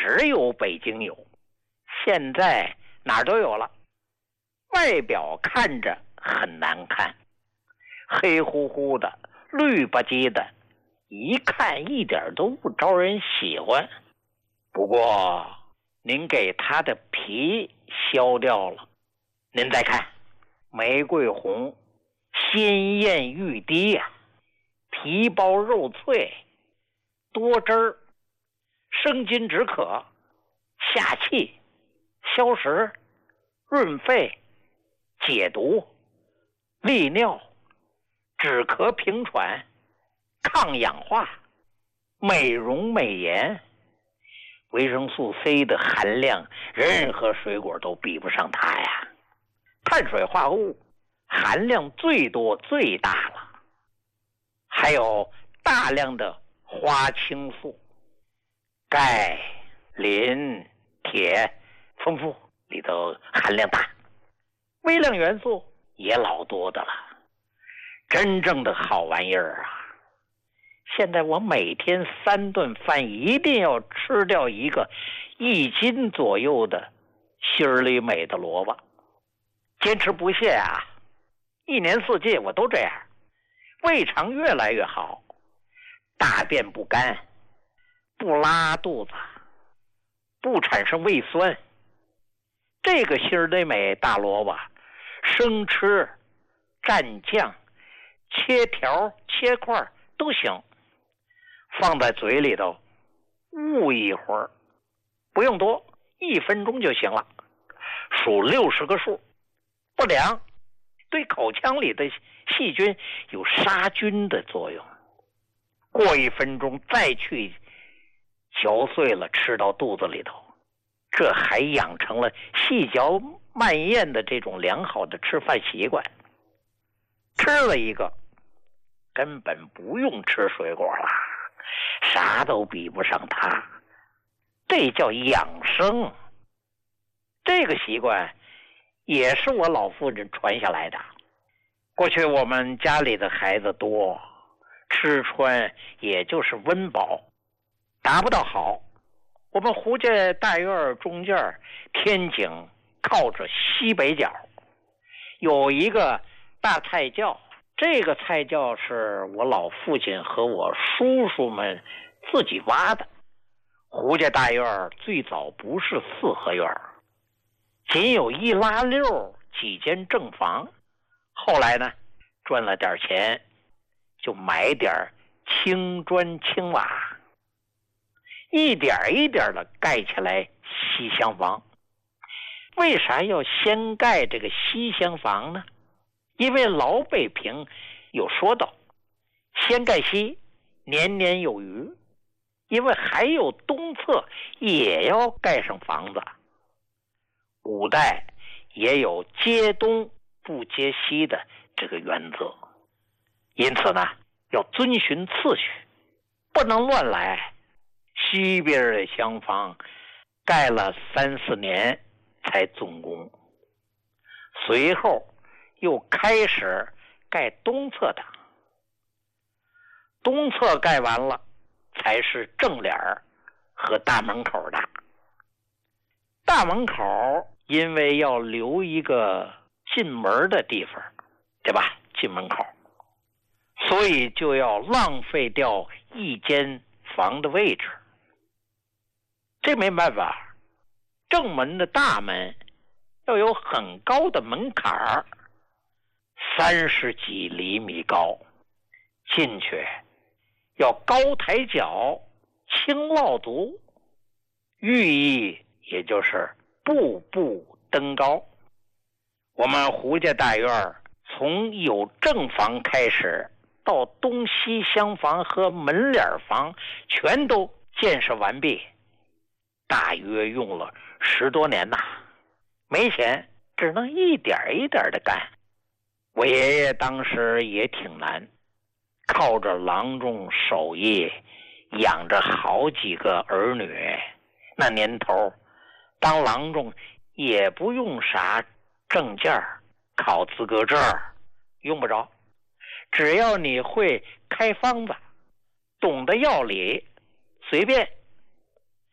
只有北京有，现在哪儿都有了。外表看着很难看，黑乎乎的，绿吧唧的，一看一点都不招人喜欢。不过您给它的皮削掉了，您再看，玫瑰红，鲜艳欲滴呀，皮薄肉脆，多汁儿，生津止渴，下气，消食，润肺，解毒，利尿，止咳平喘，抗氧化，美容美颜。维生素 C 的含量，任何水果都比不上它呀。碳水化合物含量最多最大了，还有大量的花青素，钙、磷、铁丰富，里头含量大，微量元素也老多的了，真正的好玩意儿啊！现在我每天3顿饭一定要吃掉一个1斤左右的心里美的萝卜，坚持不懈啊，1年4季我都这样，胃肠越来越好，大便不干，不拉肚子，不产生胃酸。这个心里美大萝卜，生吃、蘸酱、切条、切块都行，放在嘴里头捂一会儿，不用多，1分钟就行了，数60个数，不凉，对口腔里的细菌有杀菌的作用。过1分钟再去嚼碎了吃到肚子里头，这还养成了细嚼慢咽的这种良好的吃饭习惯。吃了一个根本不用吃水果了，啥都比不上它，这叫养生。这个习惯也是我老父亲传下来的。过去我们家里的孩子多，吃穿也就是温饱，达不到好。我们胡家大院中间天井靠着西北角，有一个大菜窖，这个菜窖是我老父亲和我叔叔们自己挖的。胡家大院最早不是4合院，仅有1拉6几间正房，后来呢赚了点钱，就买点青砖青瓦，一点一点的盖起来西厢房。为啥要先盖这个西厢房呢？因为老北平有说道，先盖西，年年有余。因为还有东侧也要盖上房子，古代也有接东不接西的这个原则，因此呢要遵循次序，不能乱来。西边的厢房盖了3、4年才动工，随后又开始盖东侧的，东侧盖完了才是正脸和大门口的。大门口因为要留一个进门的地方，对吧？进门口，所以就要浪费掉1间房的位置。这没办法，正门的大门要有很高的门槛，30几厘米高，进去要高抬脚，轻落足，寓意也就是步步登高。我们胡家大院从有正房开始，到东西厢房和门脸房全都建设完毕，大约用了10多年呐。没钱，只能一点一点的干。我爷爷当时也挺难，靠着郎中手艺养着好几个儿女。那年头当郎中也不用啥证件，考资格证用不着，只要你会开方子，懂得药理，随便